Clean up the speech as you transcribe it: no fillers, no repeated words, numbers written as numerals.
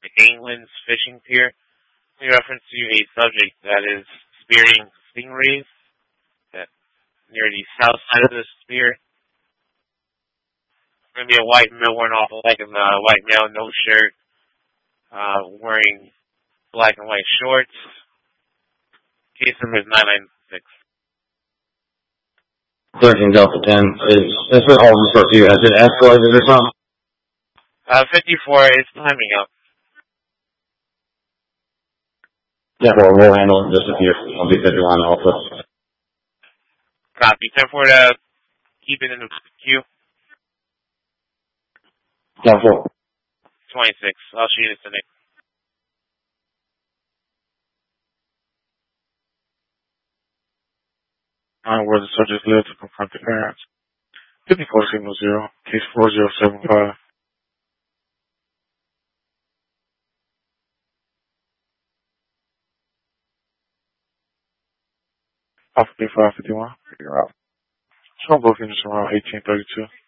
England's fishing pier in reference to a subject that is spearing stingrays near the south side of the pier. Going to be a white male wearing off like a white male, no shirt, wearing black and white shorts. Case number is 996. 13 Delta 10. This is all referred to you. Has it escalated or something? 54 is timing up. Yeah, well, we'll handle it just a few. I'll be 51 also. Copy. 10 for to keep it in the queue. 10 4. 26. I'll shoot it tonight. Where the subject lived to confront the parents. 54 signal 0, case 4075. Alpha B 551. Figure out. Show both units around 1832.